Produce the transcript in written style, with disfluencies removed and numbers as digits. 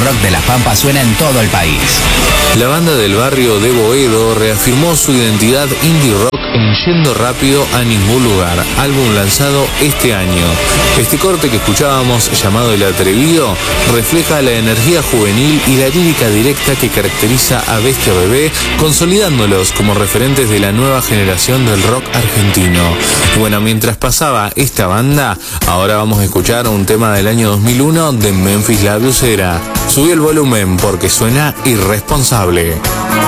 rock de La Pampa suena en todo el país. La banda del barrio de Boedo reafirmó su identidad indie rock en Yendo Rápido a Ningún Lugar, álbum lanzado este año. Este corte que escuchábamos, llamado El Atrevido, refleja la energía juvenil y la lírica directa que caracteriza a Bestia Bebé, consolidándolos como referentes de la nueva generación del rock argentino. Y bueno, mientras pasaba esta banda, ahora vamos a escuchar un tema del año 2001 de Memphis La Blusera. Subí el volumen porque suena irresponsable.